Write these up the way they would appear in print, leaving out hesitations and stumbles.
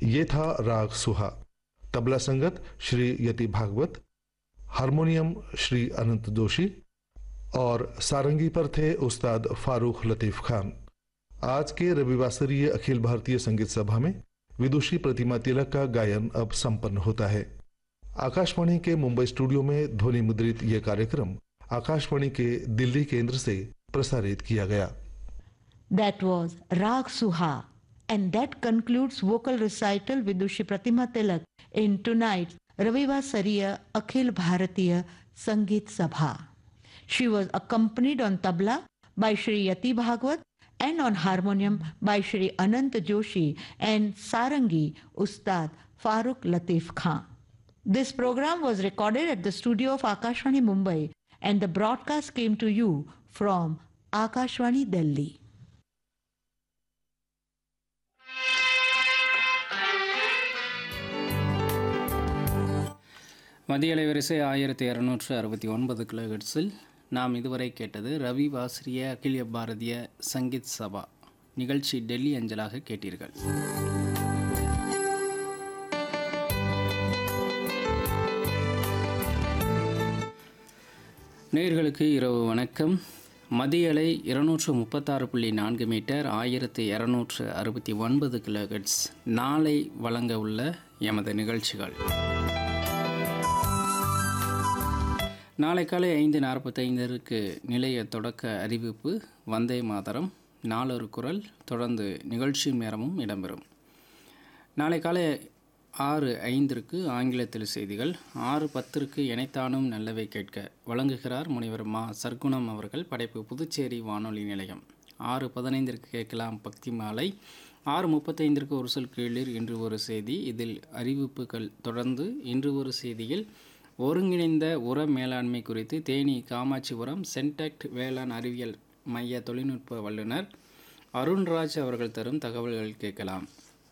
ये था राग सुहा। तबला संगत श्री यति भागवत, हारमोनियम श्री अनंत जोशी और सारंगी पर थे उस्ताद फारूक लतीफ खान। आज के रविवासरीय अखिल भारतीय संगीत सभा में विदुषी प्रतिमा तिलक का गायन अब संपन्न होता है। आकाशवाणी के मुंबई स्टूडियो में ध्वनि मुद्रित यह कार्यक्रम आकाशवाणी के दिल्ली केंद्र से प्रसारित किया गया। That was Rag Suha, and that concludes vocal recital Vidushi Pratima Tilak in tonight's Ravivasariya Akhil Bharatiya Sangeet Sabha. She was accompanied on tabla by Shri Yati Bhagwat and on harmonium by Shri Anant Joshi and Sarangi Ustad Farooq Latif Khan. This program was recorded at the studio of Akashvani Mumbai, and the broadcast came to you from Akashvani Delhi. மதிய அலைவரிசை 1269 கிலோஹெர்ட்ஸில் நாம் இதுவரை கேட்டது ரவி வாசரிய அகில பாரதிய சங்கீத் சபா நிகழ்ச்சி டெல்லி அஞ்சலாக கேட்டீர்கள். நேயர்களுக்கு இரவு வணக்கம். மதிய அலை 236.4 மீட்டர் 1269 கிலோஹெர்ட்ஸ். நாளை வழங்க உள்ள எமது நிகழ்ச்சிகள்: நாளை காலை 5:45 நிலைய தொடக்க அறிவிப்பு, வந்தே மாதரம், நாளொரு குரல், தொடர்ந்து நிகழ்ச்சி நேரமும் இடம்பெறும். நாளை காலை 6:05 ஆங்கிலத்தில் செய்திகள். 6:10 இணைத்தானும் நல்லவை கேட்க வழங்குகிறார் முனைவர் மா சர்க்குணம் அவர்கள். படைப்பு புதுச்சேரி வானொலி நிலையம். 6:15 கேட்கலாம் பக்தி மாலை. 6:35 ஒரு சொல் கீழிர் இன்று ஒரு செய்தி. இதில் அறிவிப்புகள். தொடர்ந்து இன்று ஒரு செய்தியில் ஒருங்கிணைந்த உர மேலாண்மை குறித்து தேனி காமாட்சிபுரம் சென்டெக்ட் வேளாண் அறிவியல் மைய தொழில்நுட்ப வல்லுநர் அருண்ராஜ் அவர்கள் தரும் தகவல்கள் கேட்கலாம்.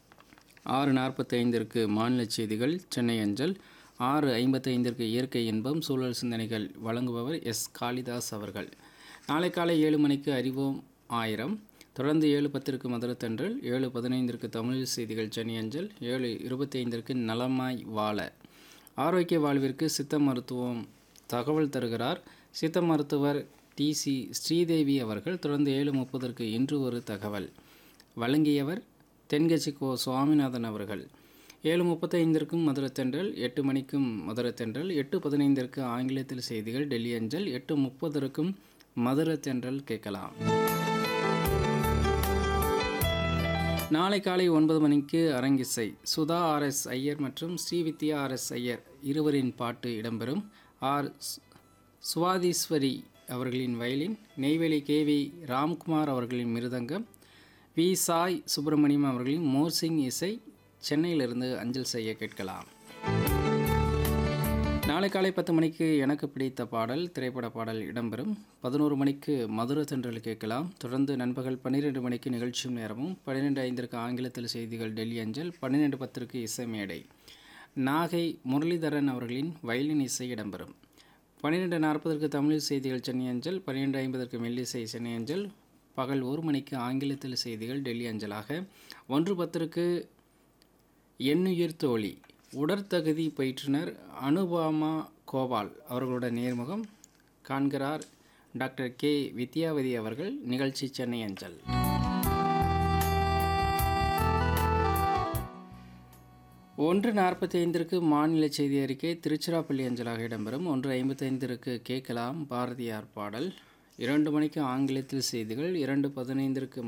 6:45 மாநில செய்திகள் சென்னை அஞ்சல். 6:55 இயற்கை இன்பம் சூழல் சிந்தனைகள் வழங்குபவர் எஸ் காளிதாஸ் அவர்கள். நாளை காலை 7 மணிக்கு அறிவோம் 1000. தொடர்ந்து 7:10 மதுரத்தன்றல். 7:15 தமிழ் செய்திகள் சென்னை அஞ்சல். 7:25 நலமாய் வாழ ஆரோக்கிய வாழ்விற்கு சித்த மருத்துவம் தகவல் தருகிறார் சித்த மருத்துவர் டி.சி. ஸ்ரீதேவி அவர்கள். தொடர்ந்து 7:30 இன்று ஒரு தகவல் வழங்கியவர் தென்கட்சி கோ சுவாமிநாதன் அவர்கள். 7:35 மதுரத்தென்றல். 8 மணிக்கும் மதுரத்தென்றல். 8:15 ஆங்கிலத்தில் செய்திகள் டெல்லி அஞ்சல். 8:30 மதுரத்தென்றல் கேட்கலாம். நாளை காலை 9 மணிக்கு அரங்கிசை. சுதா ஆர்.எஸ். ஐயர் மற்றும் ஸ்ரீவித்யா ஆர்.எஸ். ஐயர் இருவரின் பாட்டு இடம்பெறும். ஆர். சுவாதீஸ்வரி அவர்களின் வயலின், நெய்வேலி கே.வி. ராம்குமார் அவர்களின் மிருதங்கம், வி. சாய் சுப்பிரமணியம் அவர்களின் மோர்சிங் இசை சென்னையிலிருந்து அஞ்சல் செய்ய கேட்கலாம். நாளை காலை 10 மணிக்கு எனக்கு பிடித்த பாடல் திரைப்பட பாடல் இடம்பெறும். 11 மணிக்கு மதுர தென்றல் கேட்கலாம். தொடர்ந்து நண்பகல் 12 மணிக்கு நிகழ்ச்சியும் நேரமும். 12:05 ஆங்கிலத்தில் செய்திகள் டெல்லி அஞ்சல். 12:10 இசை மேடை. நாகை முரளிதரன் அவர்களின் வயலின் இசை இடம்பெறும். 12:40 தமிழ் செய்திகள் சென்னை அஞ்சல். 12:50 மெல்லிசை சென்னை அஞ்சல். பகல் 1 மணிக்கு ஆங்கிலத்தில் செய்திகள் டெல்லி அஞ்சலாக. 1:10 எண்ணுயிர் தோழி உடற்தகுதி பயிற்றுனர் அனுபாமா கோபால் அவர்களோட நேர்முகம் காண்கிறார் டாக்டர் கே. வித்யாவதி அவர்கள். நிகழ்ச்சி சென்னை அஞ்சல். 1:45 மாநில செய்தி அறிக்கை திருச்சிராப்பள்ளி அஞ்சலாக இடம்பெறும். 1:55 கேட்கலாம் பாரதியார் பாடல். 2 மணிக்கு ஆங்கிலத்தில் செய்திகள். 2:15